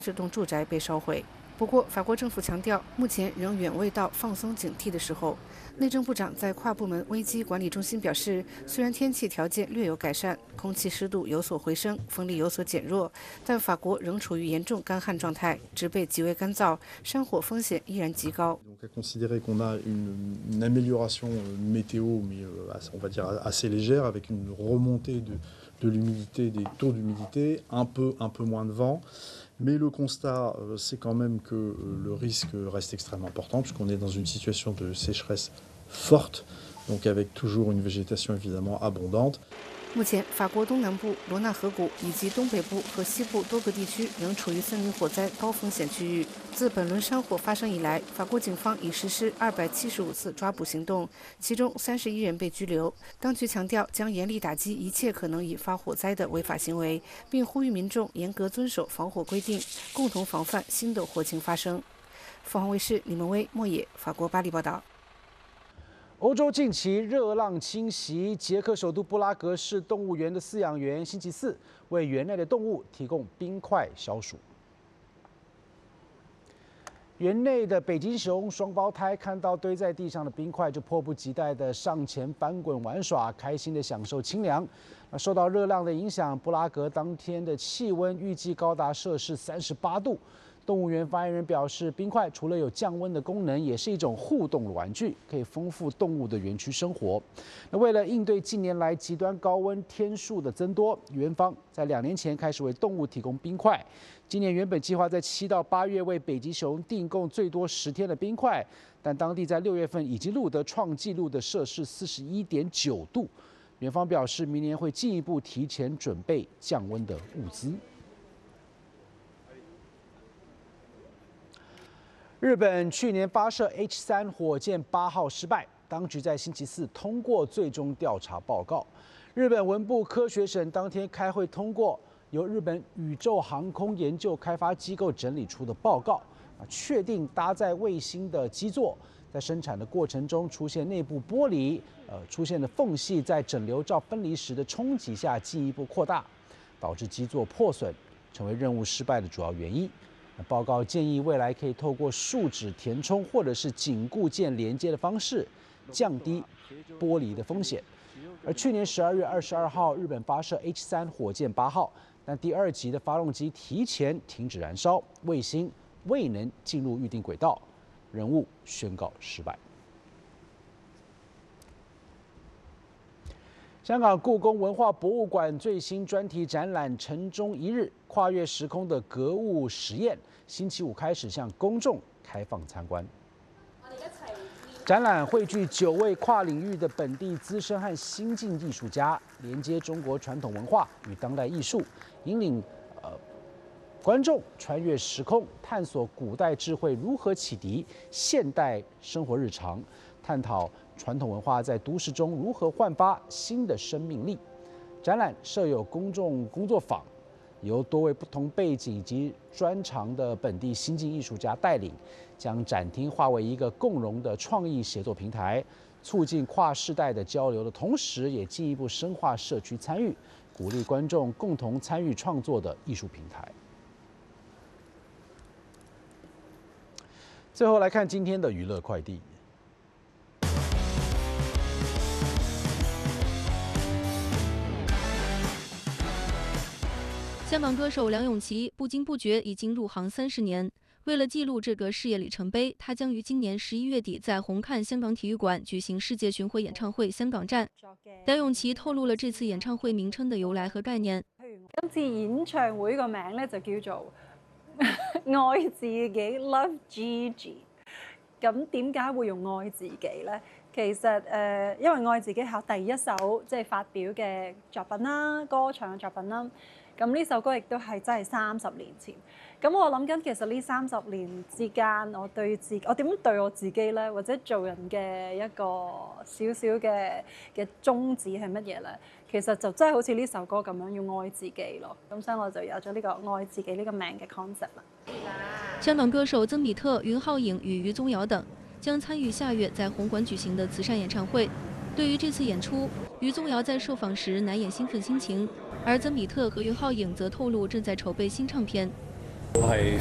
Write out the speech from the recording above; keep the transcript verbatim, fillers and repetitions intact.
这栋住宅被烧毁。不过，法国政府强调，目前仍远未到放松警惕的时候。内政部长在跨部门危机管理中心表示，虽然天气条件略有改善，空气湿度有所回升，风力有所减弱，但法国仍处于严重干旱状态，植被极为干燥，山火风险依然极高。 Donc, à considérer qu'on a une, une amélioration météo, mais on va dire assez légère, avec une remontée de, de l'humidité, des taux d'humidité, un peu, un peu moins de vent. Mais le constat, c'est quand même que le risque reste extrêmement important, puisqu'on est dans une situation de sécheresse forte, donc avec toujours une végétation évidemment abondante. 目前，法国东南部罗纳河谷以及东北部和西部多个地区仍处于森林火灾高风险区域。自本轮山火发生以来，法国警方已实施二百七十五次抓捕行动，其中三十一人被拘留。当局强调将严厉打击一切可能引发火灾的违法行为，并呼吁民众严格遵守防火规定，共同防范新的火情发生。凤凰卫视李文威、莫野，法国巴黎报道。 欧洲近期热浪侵袭，捷克首都布拉格市动物园的饲养员星期四为园内的动物提供冰块消暑。园内的北极熊双胞胎看到堆在地上的冰块，就迫不及待地上前翻滚玩耍，开心地享受清凉。那受到热浪的影响，布拉格当天的气温预计高达摄氏三十八度。 动物园发言人表示，冰块除了有降温的功能，也是一种互动的玩具，可以丰富动物的园区生活。那为了应对近年来极端高温天数的增多，园方在两年前开始为动物提供冰块。今年原本计划在七到八月为北极熊订购最多十天的冰块，但当地在六月份已经录得创纪录的摄氏四十一点九度。园方表示，明年会进一步提前准备降温的物资。 日本去年发射 H 三火箭八号失败，当局在星期四通过最终调查报告。日本文部科学省当天开会通过由日本宇宙航空研究开发机构整理出的报告，啊，确定搭载卫星的基座在生产的过程中出现内部玻璃，呃，出现的缝隙在整流罩分离时的冲击下进一步扩大，导致基座破损，成为任务失败的主要原因。 报告建议，未来可以透过树脂填充或者是紧固件连接的方式，降低剥离的风险。而去年十二月二十二号，日本发射 H 三火箭八号，但第二级的发动机提前停止燃烧，卫星未能进入预定轨道，任务宣告失败。 香港故宫文化博物馆最新专题展览“城中一日”跨越时空的格物实验，星期五开始向公众开放参观。展览汇聚九位跨领域的本地资深和新晋艺术家，连接中国传统文化与当代艺术，引领呃观众穿越时空，探索古代智慧如何启迪现代生活日常，探讨 传统文化在都市中如何焕发新的生命力？展览设有公众工作坊，由多位不同背景以及专长的本地新晋艺术家带领，将展厅化为一个共融的创意协作平台，促进跨世代的交流的同时，也进一步深化社区参与，鼓励观众共同参与创作的艺术平台。最后来看今天的娱乐快递。 香港歌手梁咏琪不经不觉已经入行三十年。为了记录这个事业里程碑，他将于今年十一月底在红磡香港体育馆举行世界巡回演唱会香港站。梁咏琪透露了这次演唱会名称的由来和概念。 今次演唱會個名咧就叫做愛自己 Love Gigi。咁點解會用愛自己咧？其實誒、呃，因為愛自己係我第一首即係發表嘅作品啦，歌唱嘅作品啦。 咁呢首歌亦都係真係三十年前。咁我諗緊，其實呢三十年之間，我對自我點樣對我自己咧，或者做人嘅一個少少嘅嘅宗旨係乜嘢咧？其實就真係好似呢首歌咁樣，要愛自己咯。咁所以我就有咗呢個愛自己呢個名嘅 concept 啦。 香港歌手曾比特、云浩颖與于宗堯等將參與下月在紅館舉行的慈善演唱會。對於這次演出，于宗堯在受訪時難掩興奮心情。 而曾比特和云浩颖则透露正在筹备新唱片。 我係